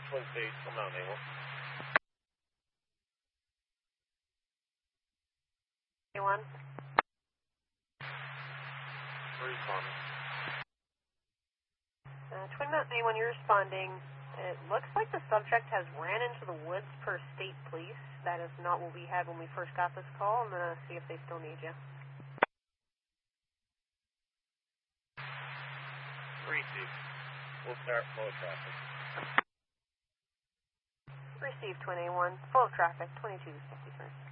Twin State, come out, A1. A1. Responding. Twin Mountain A1, you're responding. It looks like the subject has ran into the woods per state police. That is not what we had when we first got this call. I'm going to see if they still need you. Receive. We'll start flow traffic. Receive Twin A1. Full of traffic, 2263.